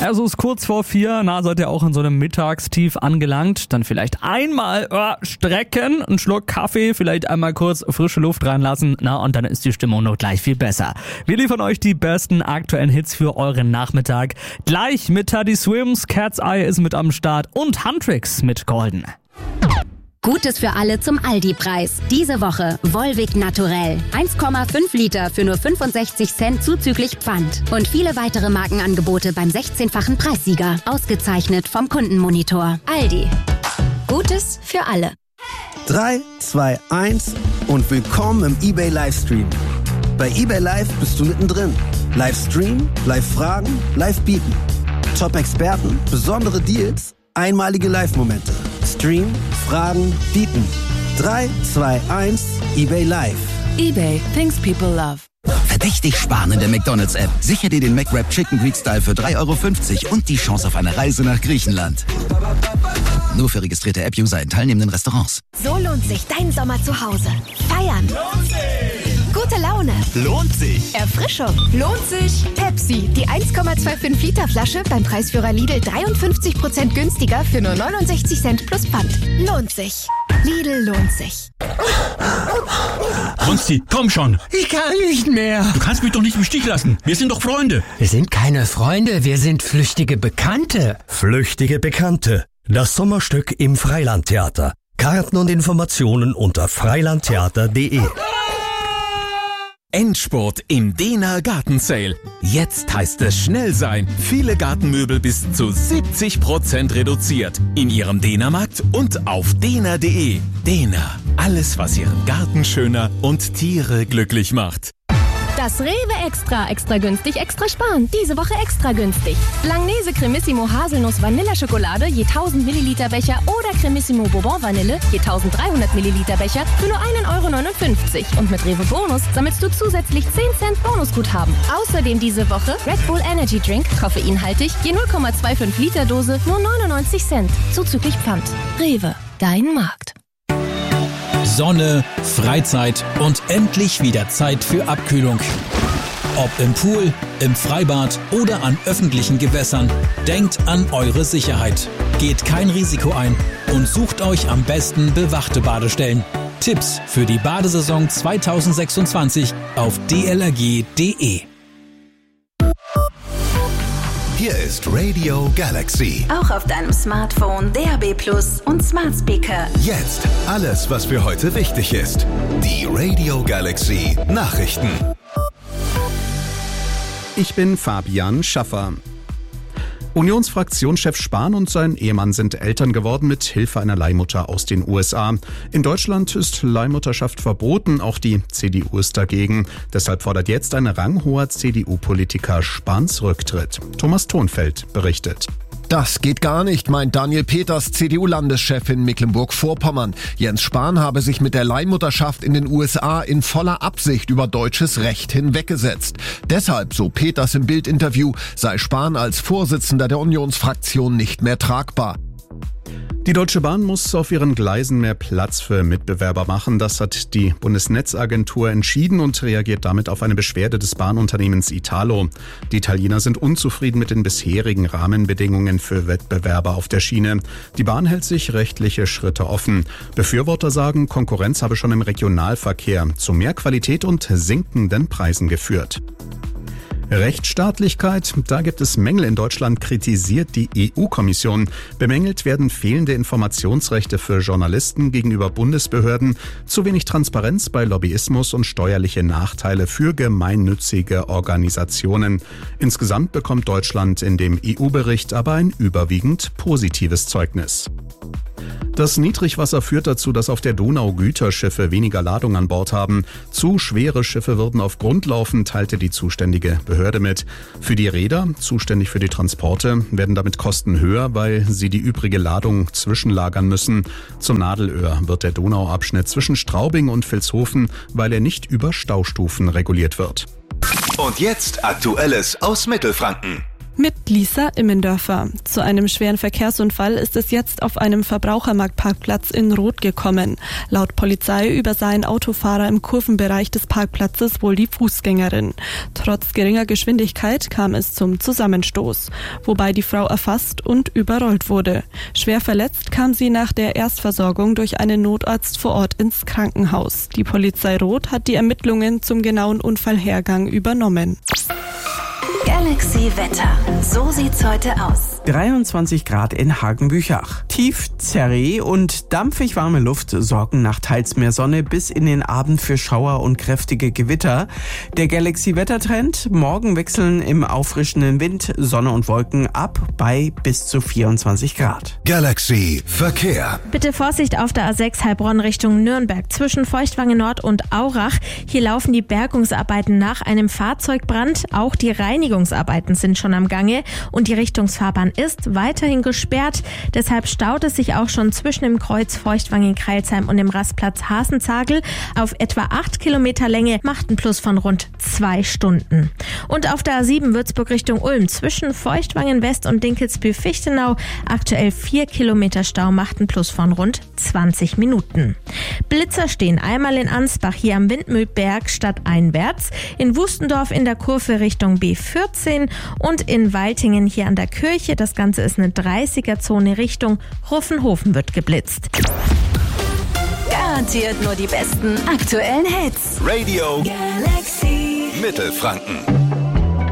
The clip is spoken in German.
Also es ist kurz vor 4, seid ihr auch in so einem Mittagstief angelangt, dann vielleicht einmal strecken, einen Schluck Kaffee, vielleicht einmal kurz frische Luft reinlassen, und dann ist die Stimmung noch gleich viel besser. Wir liefern euch die besten aktuellen Hits für euren Nachmittag. Gleich mit Teddy Swims, Cat's Eye ist mit am Start und Huntrix mit Golden. Gutes für alle zum Aldi-Preis. Diese Woche Volvic Naturell. 1,5 Liter für nur 65 Cent zuzüglich Pfand. Und viele weitere Markenangebote beim 16-fachen Preissieger. Ausgezeichnet vom Kundenmonitor. Aldi. Gutes für alle. 3, 2, 1 und willkommen im eBay Livestream. Bei eBay Live bist du mittendrin. Livestream, Live-Fragen, Live-Bieten. Top-Experten, besondere Deals, einmalige Live-Momente. Stream, Fragen, Bieten. 3, 2, 1, eBay Live. eBay, things people love. Verdächtig sparen in der McDonald's-App. Sicher dir den McWrap Chicken Greek Style für 3,50 € und die Chance auf eine Reise nach Griechenland. Nur für registrierte App-User in teilnehmenden Restaurants. So lohnt sich dein Sommer zu Hause. Feiern. Lohnt sich. Gute Laune. Lohnt sich. Erfrischung. Lohnt sich. Pepsi, die 1,25 Liter Flasche beim Preisführer Lidl 53% günstiger für nur 69 Cent plus Pfand. Lohnt sich. Lidl lohnt sich. Konsti, komm schon. Ich kann nicht mehr. Du kannst mich doch nicht im Stich lassen. Wir sind doch Freunde. Wir sind keine Freunde, wir sind flüchtige Bekannte. Flüchtige Bekannte. Das Sommerstück im Freilandtheater. Karten und Informationen unter freilandtheater.de. Endspurt im Dehner Gartensale. Jetzt heißt es schnell sein. Viele Gartenmöbel bis zu 70% reduziert. In Ihrem Dehnermarkt und auf dehner.de. Dehner. Alles, was Ihren Garten schöner und Tiere glücklich macht. Das Rewe Extra günstig, extra sparen. Diese Woche extra günstig. Langnese Cremissimo Haselnuss Vanilleschokolade je 1000 Milliliter Becher oder Cremissimo Bourbon Vanille je 1300 Milliliter Becher für nur 1,59 €. Und mit Rewe Bonus sammelst du zusätzlich 10 Cent Bonusguthaben. Außerdem diese Woche Red Bull Energy Drink, koffeinhaltig, je 0,25 Liter Dose, nur 99 Cent. Zuzüglich Pfand. Rewe, dein Markt. Sonne, Freizeit und endlich wieder Zeit für Abkühlung. Ob im Pool, im Freibad oder an öffentlichen Gewässern, denkt an eure Sicherheit. Geht kein Risiko ein und sucht euch am besten bewachte Badestellen. Tipps für die Badesaison 2026 auf dlrg.de. Hier ist Radio Galaxy. Auch auf deinem Smartphone, DAB+ und Smart Speaker. Jetzt alles, was für heute wichtig ist. Die Radio Galaxy Nachrichten. Ich bin Fabian Schaffer. Unionsfraktionschef Spahn und sein Ehemann sind Eltern geworden mit Hilfe einer Leihmutter aus den USA. In Deutschland ist Leihmutterschaft verboten, auch die CDU ist dagegen. Deshalb fordert jetzt ein ranghoher CDU-Politiker Spahns Rücktritt. Thomas Thonfeld berichtet. Das geht gar nicht, meint Daniel Peters, CDU-Landeschef in Mecklenburg-Vorpommern. Jens Spahn habe sich mit der Leihmutterschaft in den USA in voller Absicht über deutsches Recht hinweggesetzt. Deshalb, so Peters im Bild-Interview, sei Spahn als Vorsitzender der Unionsfraktion nicht mehr tragbar. Die Deutsche Bahn muss auf ihren Gleisen mehr Platz für Mitbewerber machen. Das hat die Bundesnetzagentur entschieden und reagiert damit auf eine Beschwerde des Bahnunternehmens Italo. Die Italiener sind unzufrieden mit den bisherigen Rahmenbedingungen für Wettbewerber auf der Schiene. Die Bahn hält sich rechtliche Schritte offen. Befürworter sagen, Konkurrenz habe schon im Regionalverkehr zu mehr Qualität und sinkenden Preisen geführt. Rechtsstaatlichkeit, da gibt es Mängel in Deutschland, kritisiert die EU-Kommission. Bemängelt werden fehlende Informationsrechte für Journalisten gegenüber Bundesbehörden, zu wenig Transparenz bei Lobbyismus und steuerliche Nachteile für gemeinnützige Organisationen. Insgesamt bekommt Deutschland in dem EU-Bericht aber ein überwiegend positives Zeugnis. Das Niedrigwasser führt dazu, dass auf der Donau Güterschiffe weniger Ladung an Bord haben. Zu schwere Schiffe würden auf Grund laufen, teilte die zuständige Behörde mit. Für die Reeder, zuständig für die Transporte, werden damit Kosten höher, weil sie die übrige Ladung zwischenlagern müssen. Zum Nadelöhr wird der Donauabschnitt zwischen Straubing und Vilshofen, weil er nicht über Staustufen reguliert wird. Und jetzt Aktuelles aus Mittelfranken. Mit Lisa Immendörfer. Zu einem schweren Verkehrsunfall ist es jetzt auf einem Verbrauchermarktparkplatz in Roth gekommen. Laut Polizei übersah ein Autofahrer im Kurvenbereich des Parkplatzes wohl die Fußgängerin. Trotz geringer Geschwindigkeit kam es zum Zusammenstoß, wobei die Frau erfasst und überrollt wurde. Schwer verletzt kam sie nach der Erstversorgung durch einen Notarzt vor Ort ins Krankenhaus. Die Polizei Roth hat die Ermittlungen zum genauen Unfallhergang übernommen. Galaxy Wetter. So sieht's heute aus. 23 Grad in Hagenbüchach. Tief Zerree und dampfig warme Luft sorgen nach teils mehr Sonne bis in den Abend für Schauer und kräftige Gewitter. Der Galaxy-Wettertrend: morgen wechseln im auffrischenden Wind Sonne und Wolken ab bei bis zu 24 Grad. Galaxy Verkehr. Bitte Vorsicht auf der A6 Heilbronn Richtung Nürnberg zwischen Feuchtwangen Nord und Aurach. Hier laufen die Bergungsarbeiten nach einem Fahrzeugbrand. Auch die Reinigungsarbeiten sind schon am Gange und die Richtungsfahrbahn ist weiterhin gesperrt. Deshalb staut es sich auch schon zwischen dem Kreuz Feuchtwangen-Kreilsheim und dem Rastplatz Hasenzagel. Auf etwa 8 Kilometer Länge macht ein Plus von rund 2 Stunden. Und auf der A7 Würzburg Richtung Ulm zwischen Feuchtwangen West und Dinkelsbühl-Fichtenau aktuell 4 Kilometer Stau, macht ein Plus von rund 20 Minuten. Blitzer stehen einmal in Ansbach hier am Windmühlberg stadteinwärts, in Wustendorf in der Kurve Richtung B14 und in Waltingen hier an der Kirche. Das Ganze ist eine 30er-Zone Richtung Ruffenhofen wird geblitzt. Garantiert nur die besten aktuellen Hits. Radio Galaxy Mittelfranken.